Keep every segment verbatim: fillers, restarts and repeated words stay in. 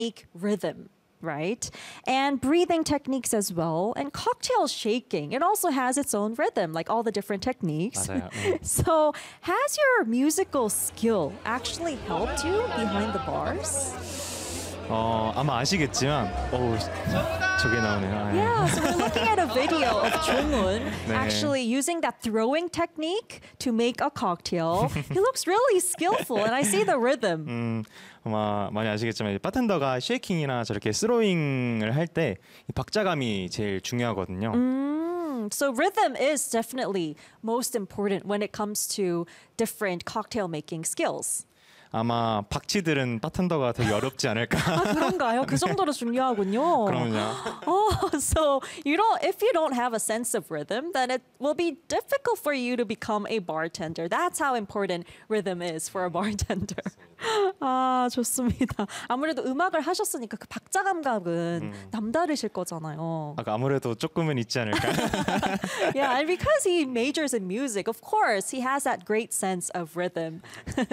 unique rhythm, right? And breathing techniques as well. And cocktail shaking, it also has its own rhythm, like all the different techniques. 맞아요. 음. So, has your musical skill actually helped you behind the bars? 어, 아마 아시겠지만, 어우, 저게 나오네요. 아, Yeah, so we're looking at a video of Jonghoon 네. actually using that throwing technique to make a cocktail. He looks really skillful, and I see the rhythm. 음, 아마 많이 아시겠지만 바텐더가 쉐이킹이나 저렇게 스로잉을 할 때 박자감이 제일 중요하거든요. Mm, so rhythm is definitely most important when it comes to different cocktail making skills. 아마 박치들은 바텐더가 되게 어렵지 않을까. 아, 그런가요? 그 정도로 중요하군요. 그럼요. Oh, so you don't if you don't have a sense of rhythm, then it will be difficult for you to become a bartender. That's how important rhythm is for a bartender. 아, 좋습니다. 아무래도 음악을 하셨으니까 그 박자 감각은 음. 남다르실 거잖아요. 아, 아무래도 조금은 있지 않을까. Yeah, and because he majors in music, of course, he has that great sense of rhythm.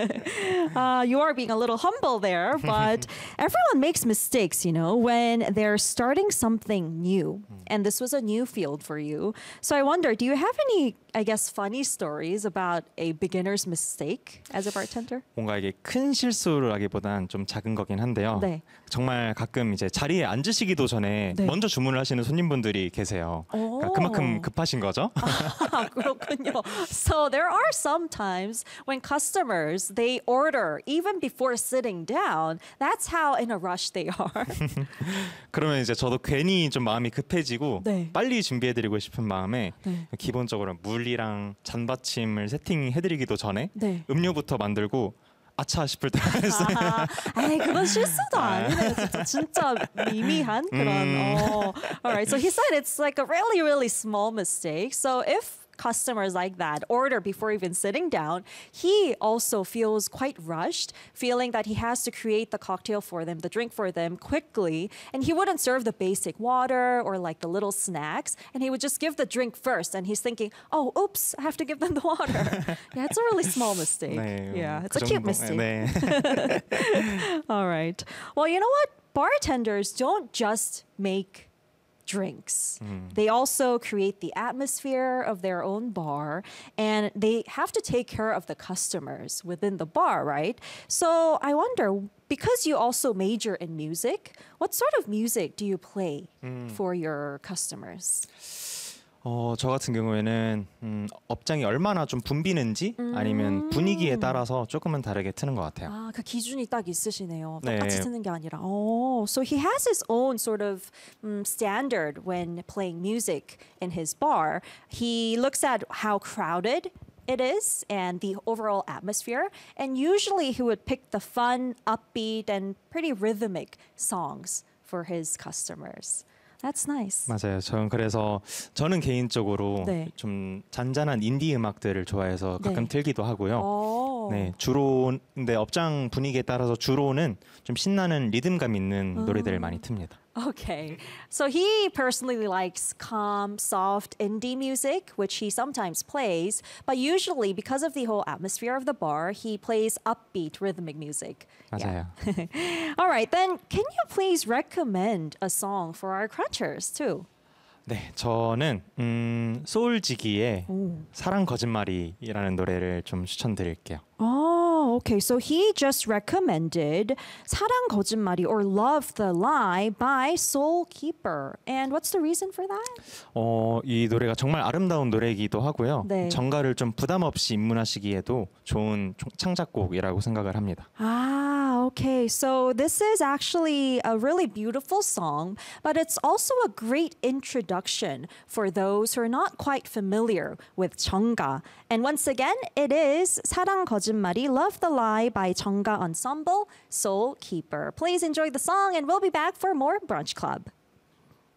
uh, you are being a little humble there, but everyone makes mistakes, you know, when they're starting something new. And this was a new field for you. So I wonder, do you have any, I guess, funny stories about a beginner's mistake as a bartender? 뭔가 이게 큰 실수라기보단 좀 작은 거긴 한데요. 네. 정말 가끔 이제 자리에 앉으시기도 전에 네. 먼저 주문을 하시는 손님분들이 계세요. 그러니까 그만큼 급하신 거죠. 아, 그렇군요. So there are some times when customers, they order even before sitting down. That's how in a rush they are. 그러면 이제 저도 괜히 좀 마음이 급해지고 네. 빨리 준비해드리고 싶은 마음에 네. 기본적으로 물이랑 잔받침을 세팅해드리기도 전에 네. 음료부터 만들고 아차 싶을 때 했어요. 아, 에이, 그건 실수도 아니에요. 진짜, 진짜 미미한 그런. 음. 어. Alright, so he said it's like a really, really small mistake. So if customers like that order before even sitting down, he also feels quite rushed, feeling that he has to create the cocktail for them, the drink for them quickly. And he wouldn't serve the basic water or like the little snacks. And he would just give the drink first. And he's thinking, oh, oops, I have to give them the water. Yeah, it's a really small mistake. 네, Yeah, it's 그 a cute 정도, mistake. 네. All right. Well, you know what? Bartenders don't just make drinks. They also create the atmosphere of their own bar, and they have to take care of the customers within the bar, right? So I wonder, because you also major in music, what sort of music do you play for your customers? 어, 저 같은 경우에는 음, 업장이 얼마나 좀 붐비는지 아니면 분위기에 따라서 조금은 다르게 트는 것 같아요. 아, 그 기준이 딱 있으시네요. 네. 똑같이 트는 게 아니라. Oh, so he has his own sort of um, standard when playing music in his bar. He looks at how crowded it is and the overall atmosphere. And usually he would pick the fun, upbeat, and pretty rhythmic songs for his customers. That's nice. 맞아요. 저는 그래서 저는 개인적으로 네. 좀 잔잔한 인디 음악들을 좋아해서 가끔 네. 틀기도 하고요. Oh. 네, 주로 근데 업장 분위기에 따라서 주로는 좀 신나는 리듬감 있는 노래들을 많이 틉니다. Okay. So he personally likes calm, soft indie music, which he sometimes plays. But usually, because of the whole atmosphere of the bar, he plays upbeat rhythmic music. 맞아요. Yeah. All right. Then, can you please recommend a song for our crunchers, too? 네, 저는 음, 소울지기의 사랑 거짓말이라는 노래를 좀 추천드릴게요. Oh, okay. So he just recommended 사랑 거짓말이 or Love the Lie by Soul Keeper. And what's the reason for that? 어, 이 노래가 정말 아름다운 노래이기도 하고요. 네. 정가를 좀 부담 없이 입문하시기에도 좋은 총- 창작곡이라고 생각을 합니다. Ah, okay. So this is actually a really beautiful song, but it's also a great introduction for those who are not quite familiar with 정가. And once again, it is 사랑 거짓말이 Love the Lie by 정가 Ensemble, Soul Keeper. Please enjoy the song and we'll be back for more Brunch Club.